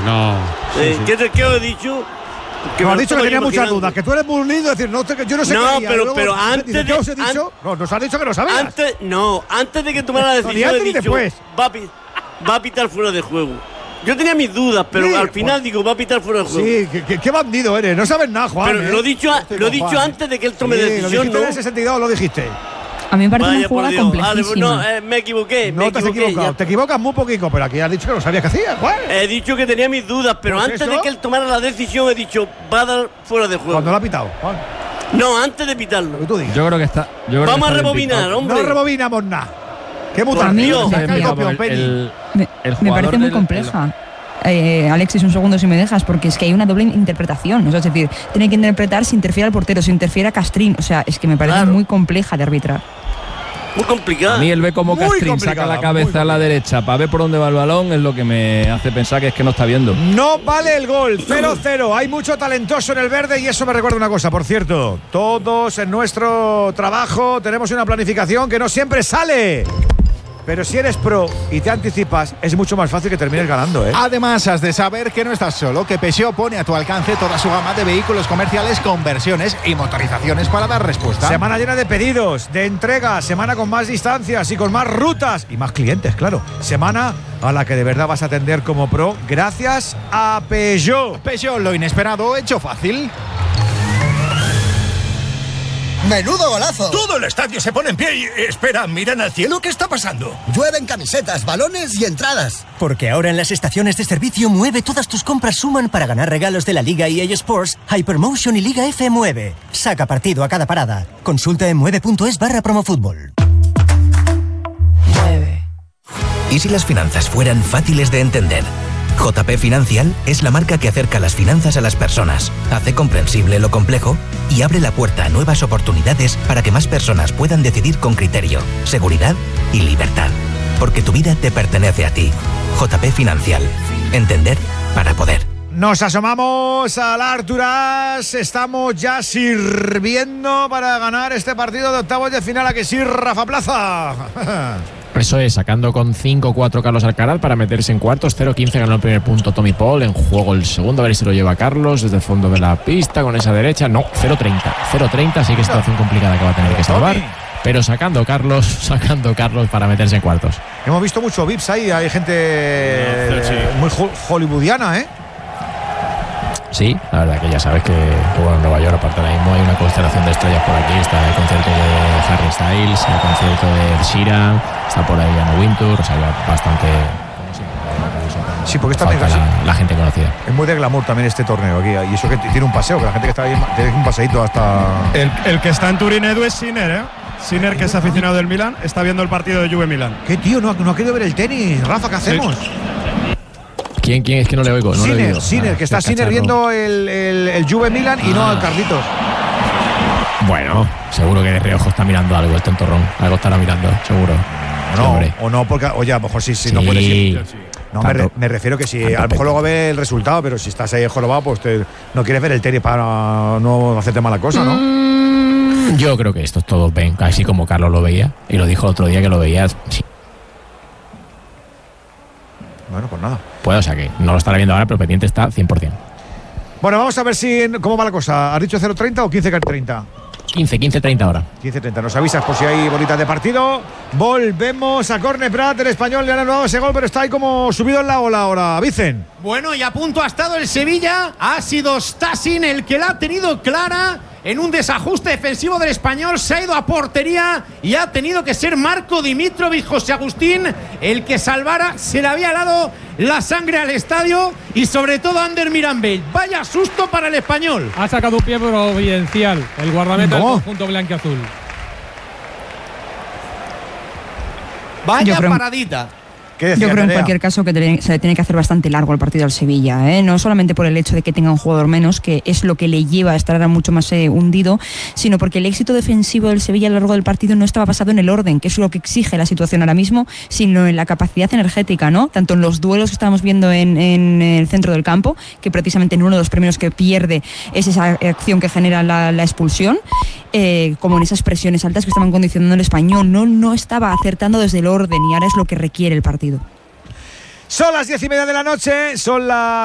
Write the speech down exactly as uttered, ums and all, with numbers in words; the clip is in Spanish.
no. Eh, Sí, sí. ¿qué, te, ¿Qué os he dicho? Que me has dicho que tenía muchas imaginando. dudas, que tú eres muy lindo, decir, no, te, yo no sé No, qué haría. pero- Luego, pero antes dice, ¿qué de- os he dicho? an- No, nos has dicho que no sabías. Antes, no, antes de que tomara la No, ni decisión he antes ni dicho, después. va a, pi- va a pitar fuera de juego. Yo tenía mis dudas, pero Sí, al final Juan. digo, va a pitar fuera de juego. Sí, ¿qué, qué, qué bandido eres, no sabes nada, Juan. Pero ¿eh? lo he dicho, a- Estoy lo he con dicho Juan, ¿eh? antes de que él tome Sí, decisión, lo dijiste ¿no? en ese sentido, lo dijiste. A mí me parece Vaya una por jugada Dios. Ale, complejísima. no, eh, me equivoqué, No me te has equivoqué. equivocado, ya. te equivocas muy poquito, pero aquí has dicho que no sabías qué hacías, Juan. He dicho que tenía mis dudas, pero Pues antes eso. de que él tomara la decisión he dicho, va a dar fuera de juego. Cuando lo ha pitado, Juan, No, antes de pitarlo. lo que tú digas. Yo creo que está. Yo creo que Vamos a está bien rebobinar, pintado. hombre. No rebobinamos nada. Qué Por mutante. Dios. Saca el Mira, copión, el- Penny. el- Me, el me jugador parece muy del- compleja. Eh, Alexis, un segundo si me dejas, porque es que hay una doble interpretación. O sea, es decir, tiene que interpretar si interfiere al portero, si interfiere a Castrín. O sea, es que me parece Claro. muy compleja de arbitrar. Muy complicado. A mí él ve como Muy Castrín complicada, saca la muy cabeza a la derecha para ver por dónde va el balón, es lo que me hace pensar que es que no está viendo. No vale el gol, cero cero. Hay mucho talentoso en el verde y eso me recuerda una cosa, por cierto. Todos en nuestro trabajo tenemos una planificación que no siempre sale. Pero si eres pro y te anticipas, es mucho más fácil que termines ganando, ¿eh? Además, has de saber que no estás solo, que Peugeot pone a tu alcance toda su gama de vehículos comerciales con versiones y motorizaciones para dar respuesta. Semana llena de pedidos, de entregas, semana con más distancias y con más rutas y más clientes, claro. Semana a la que de verdad vas a atender como pro gracias a Peugeot. Peugeot, lo inesperado hecho fácil. ¡Menudo golazo! Todo el estadio se pone en pie y... Espera, ¿miran al cielo? ¿Qué está pasando? Llueven camisetas, balones y entradas. Porque ahora en las estaciones de servicio Mueve todas tus compras suman para ganar regalos de la Liga E A Sports, Hypermotion y Liga F Mueve. Saca partido a cada parada. Consulta en mueve.es barra promofútbol. ¿Y si las finanzas fueran fáciles de entender? J P Financial es la marca que acerca las finanzas a las personas, hace comprensible lo complejo y abre la puerta a nuevas oportunidades para que más personas puedan decidir con criterio, seguridad y libertad. Porque tu vida te pertenece a ti. J P Financial. Entender para poder. Nos asomamos al Arturas, estamos ya sirviendo para ganar este partido de octavos de final. ¿A que sí, Rafa Plaza? Eso es, sacando con cinco cuatro Carlos Alcaraz para meterse en cuartos. Cero quince ganó el primer punto Tommy Paul. En juego el segundo, a ver si lo lleva Carlos desde el fondo de la pista con esa derecha. No, cero treinta. cero treinta, sí que es situación complicada que va a tener que salvar. Pero sacando Carlos, sacando Carlos para meterse en cuartos. Hemos visto mucho V I Ps ahí, hay gente eh, muy ho- hollywoodiana, ¿eh? Sí, la verdad que ya sabes que, que, bueno, en Nueva York aparte ahora mismo hay una constelación de estrellas por aquí. Está el concierto de Harry Styles, el concierto de Ed Sheeran, está por ahí Anna Wintour, o sea, ya bastante... Sí, porque está falta la, la gente conocida. Es muy de glamour también este torneo aquí. Y eso que t- tiene un paseo, que la gente que está ahí tiene un paseíto hasta. El, el que está en Turín, Edu, es Sinner, ¿eh? Sinner, que es aficionado del Milan, está viendo el partido de Juve Milan. ¿Qué tío? No, no ha querido ver el tenis. Rafa, ¿qué hacemos? ¿Quién, quién es que no le oigo? No le he Sinner, oído. Sinner, Ah, que está qué Sinner cacharro. viendo el, el, el Juve Milan y no Ah. al Carlitos. Bueno, seguro que de reojo está mirando algo el tontorrón. Algo estará mirando, seguro. No, Hombre. o no, porque, oye, a lo mejor sí, sí, Sí. no puedes ir. No, me, re- Tanto- me refiero que si tanto a lo mejor luego ve el resultado, pero si estás ahí jorobado, pues te- no quieres ver el tenis para no hacerte mala cosa, ¿no? Mm, Yo creo que estos todos ven, casi como Carlos lo veía. Y lo dijo el otro día que lo veía. Sí, Bueno, pues nada. puede, o sea que no lo estará viendo ahora, pero pendiente está cien por cien. Bueno, vamos a ver si cómo va la cosa. ¿Has dicho cero treinta o quince treinta? quince, quince, treinta ahora. quince treinta, nos avisas por si hay bolitas de partido. Volvemos a Corne Prat, el español le han anulado ese gol, pero está ahí como subido en la ola ahora. Vicen. Bueno, y a punto ha estado el Sevilla. Ha sido Stasin el que la ha tenido clara. En un desajuste defensivo del español se ha ido a portería y ha tenido que ser Marco Dimitrovic, José Agustín, el que salvara. Se le había helado la sangre al estadio y sobre todo a Ander Mirambell. Vaya susto para el español. Ha sacado un pie providencial el guardameta del ¿Cómo? conjunto blanquiazul. Vaya Yo creo- paradita. ¿Qué decía, Yo creo en Nerea? cualquier caso que te- se le tiene que hacer bastante largo al partido al Sevilla, ¿eh? No solamente por el hecho de que tenga un jugador menos, que es lo que le lleva a estar ahora mucho más eh, hundido, sino porque el éxito defensivo del Sevilla a lo largo del partido no estaba basado en el orden, que es lo que exige la situación ahora mismo, sino en la capacidad energética, ¿no? Tanto en los duelos que estábamos viendo en, en el centro del campo, que precisamente en uno de los primeros que pierde es esa acción que genera la, la expulsión, eh, como en esas presiones altas que estaban condicionando el español. No, no estaba acertando desde el orden y ahora es lo que requiere el partido. Son las diez y media de la noche, son las